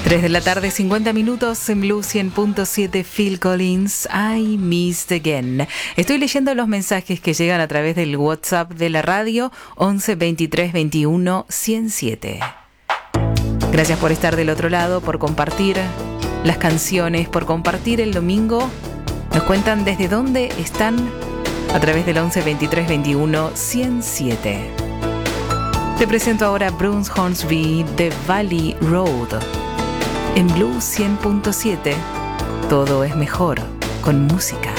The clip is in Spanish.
3 de la tarde, 50 minutos en Blue 100.7. Phil Collins, I Missed Again. Estoy leyendo los mensajes que llegan a través del WhatsApp de la radio 11 23 21 107. Gracias por estar del otro lado, por compartir las canciones, por compartir el domingo. Nos cuentan desde dónde están a través del 11 23 21 107. Te presento ahora Bruce Hornsby de Valley Road. En Blue 100.7, todo es mejor con música.